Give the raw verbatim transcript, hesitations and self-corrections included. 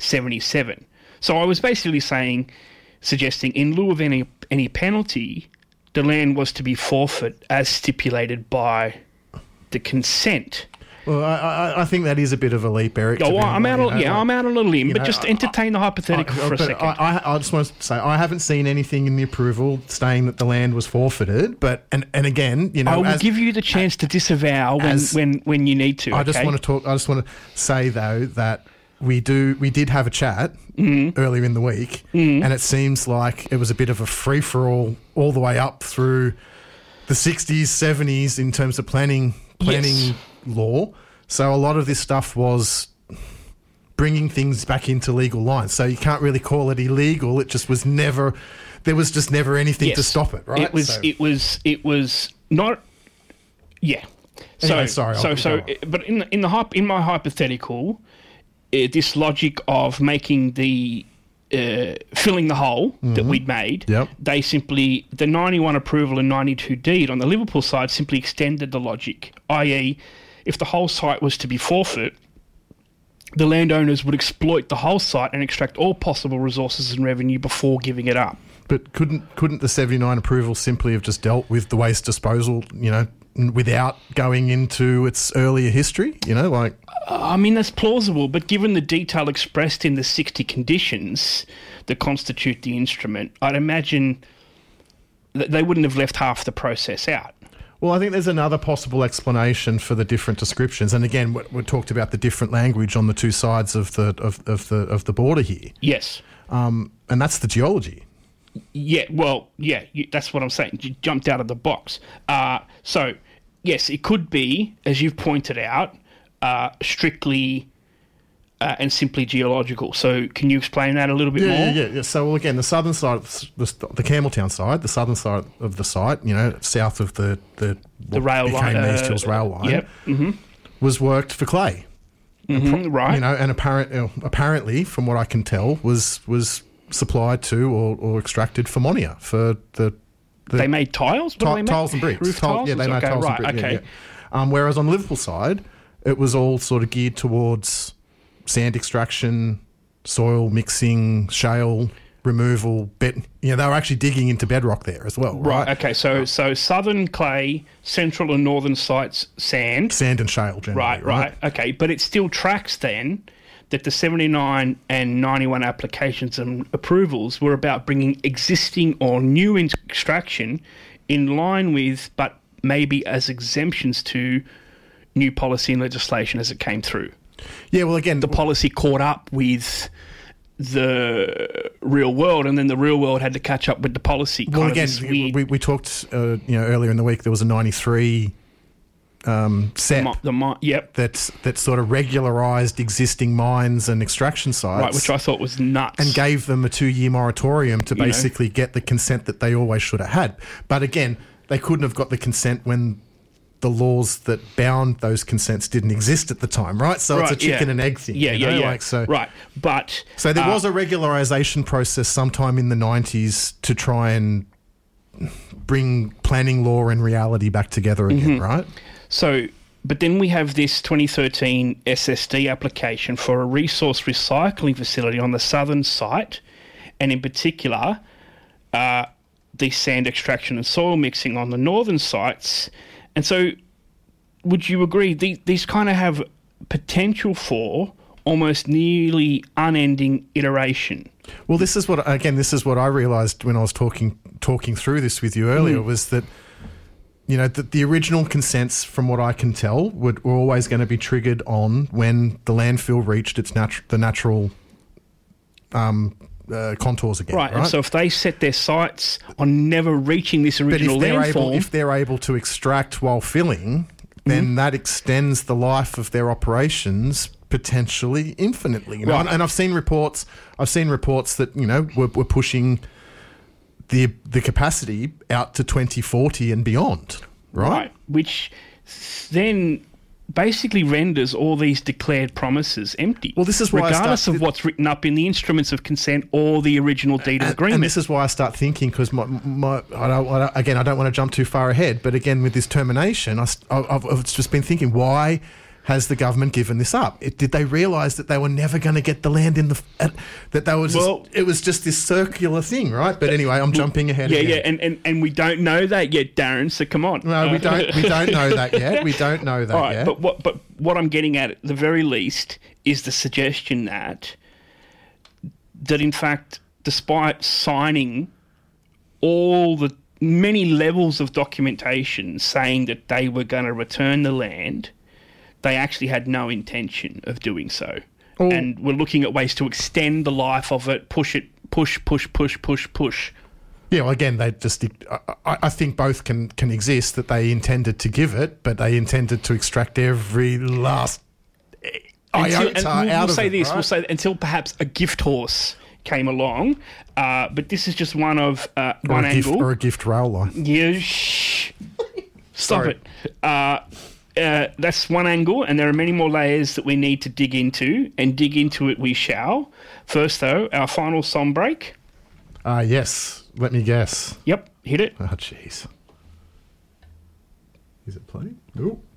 seventy-seven. So I was basically saying, suggesting in lieu of any any penalty, the land was to be forfeit as stipulated by the consent. Well, I, I, I think that is a bit of a leap, Eric. Oh, well, I'm out. You On, know, yeah, like, I'm out on a limb, but know, just entertain I, the hypothetical I, for a but second. I, I just want to say I haven't seen anything in the approval saying that the land was forfeited. But and, and again, you know, I will as, give you the chance to disavow when, as, when, when you need to. I okay? just want to talk. I just want to say though that we do we did have a chat mm. earlier in the week, mm. and it seems like it was a bit of a free for all all the way up through the sixties, seventies in terms of planning planning yes. law. So a lot of this stuff was bringing things back into legal lines. So you can't really call it illegal. It just was never, there was just never anything yes. to stop it, right? It was, so. it was, it was not, yeah. So, Anyway, sorry, so, I'll so, go but in the, in the hyp- in my hypothetical, uh, this logic of making the uh, filling the hole mm-hmm. that we'd made, yep. they simply the ninety-one approval and ninety-two deed on the Liverpool side simply extended the logic, that is, if the whole site was to be forfeit, the landowners would exploit the whole site and extract all possible resources and revenue before giving it up. But couldn't couldn't the seventy-nine approval simply have just dealt with the waste disposal, you know, without going into its earlier history? You know, like I mean, that's plausible, but given the detail expressed in the sixty conditions that constitute the instrument, I'd imagine that they wouldn't have left half the process out. Well, I think there's another possible explanation for the different descriptions, and again, we, we talked about the different language on the two sides of the of, of the of the border here. Yes, um, and that's the geology. Yeah, well, yeah, you, that's what I'm saying. You jumped out of the box. Uh, so, yes, it could be, as you've pointed out, uh, strictly uh, and simply geological. So, can you explain that a little bit yeah, more? Yeah, yeah, yeah. So, well, again, the southern side, the, the Campbelltown side, the southern side of the site, you know, south of the the, the rail became line, the East uh, Hills rail line, yep, mm-hmm. was worked for clay. Mm-hmm, pro- right. You know, and apparent, you know, apparently, from what I can tell, was was supplied to or, or extracted for Monia for the. the they made tiles? What ti- they tiles and make? bricks. Roof Tile, tiles? yeah, they made okay, tiles right, and bricks. okay. Yeah, yeah. Um, whereas on the Liverpool side, it was all sort of geared towards sand extraction, soil mixing, shale removal. Bed, you know, they were actually digging into bedrock there as well. Right. Right. Okay. So, so southern clay, central and northern sites sand. Sand and shale, generally. Right. Right. Right. Okay. But it still tracks then that the seventy-nine and ninety-one applications and approvals were about bringing existing or new extraction in line with, but maybe as exemptions to, new policy and legislation as it came through. Yeah, well, again... The policy caught up with the real world, and then the real world had to catch up with the policy. Well, kind again, of weird, we, we talked uh, you know, earlier in the week, there was a ninety-three um, S E P the, the, yep. that, that sort of regularised existing mines and extraction sites. Right, which I thought was nuts. And gave them a two-year moratorium to You basically know. get the consent that they always should have had. But again, they couldn't have got the consent when the laws that bound those consents didn't exist at the time, right? So right, it's a chicken yeah. and egg thing. Yeah, you yeah, know? yeah. Like, so, right, but... So there uh, was a regularisation process sometime in the nineties to try and bring planning law and reality back together again, mm-hmm. right? So... But then we have this twenty thirteen S S D application for a resource recycling facility on the southern site, and in particular, uh, the sand extraction and soil mixing on the northern sites. And so, would you agree, these, these kind of have potential for almost nearly unending iteration? Well, this is what, again, this is what I realised when I was talking talking through this with you earlier, mm. was that, you know, the, the original consents, from what I can tell, would, were always going to be triggered on when the landfill reached its natu- the natural um, uh, contours again. Right, right, and so if they set their sights on never reaching this original but if they're landform... able, if they're able to extract while filling, then mm-hmm. that extends the life of their operations potentially infinitely. You know? Right. And, and I've seen reports. I've seen reports that, you know, we're, we're pushing the the capacity out to twenty forty and beyond, right? Right, which then basically renders all these declared promises empty. Well, this is why regardless I start, of what's written up in the instruments of consent or the original deed of and, agreement. And this is why I start thinking, because my, my I don't, I don't, again, I don't want to jump too far ahead, but again, with this termination, I, I've, I've just been thinking, why has the government given this up? It, did they realise that they were never going to get the land in the uh, that they was Well- just, it was just this circular thing, right? But anyway, I'm jumping ahead. Yeah, again. yeah, and, and, and we don't know that yet, Darren. So come on. No, we don't. We don't know that yet. We don't know that All right, yet. but what but what I'm getting at, at the very least, is the suggestion that that in fact, despite signing all the many levels of documentation saying that they were going to return the land, they actually had no intention of doing so. Oh. And we're looking at ways to extend the life of it, push it, push, push, push, push, push. Yeah, well, again, they just. I, I think both can, can exist. That they intended to give it, but they intended to extract every last Until, iota and we'll, out we'll of say it. this: right? we'll say until perhaps a gift horse came along, uh, but this is just one of uh, or one a gift, angle. or a gift rail line. Yeah, shh. Stop Sorry. it. Uh, uh, that's one angle, and there are many more layers that we need to dig into, and dig into it we shall. First, though, our final song break. Ah, uh, yes. Let me guess. Yep, hit it. Oh, jeez. Is it playing? Nope.